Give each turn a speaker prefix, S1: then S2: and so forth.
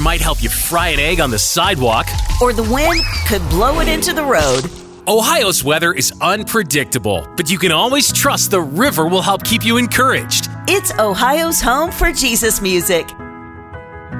S1: might help you fry an egg on the sidewalk.
S2: Or the wind could blow it into the road.
S1: Ohio's weather is unpredictable, but you can always trust the river will help keep you encouraged.
S2: It's Ohio's home for Jesus music.